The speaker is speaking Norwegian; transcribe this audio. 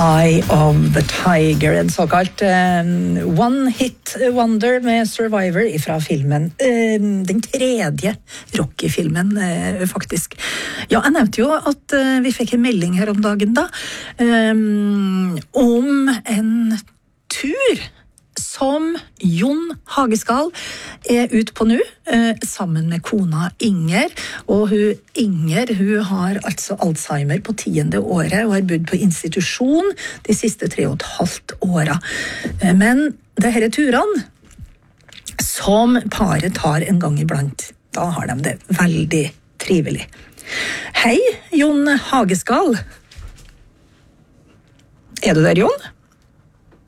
Eye of the Tiger, en såkalt one hit wonder med Survivor fra filmen, den tredje Rocky-filmen faktisk. Ja, jeg nevnte jo at vi fikk en melding her om dagen da, om en tur som Jon Hageskal ut på nå, sammen med kona Inger. Og Inger, hun har altså Alzheimer på 10. året og har bodd på institusjon de siste 3,5 åra. Men det her turene som paret tar en gang iblant, da har de det veldig trivelig. Hei, Jon Hageskal. Er du der, Jon?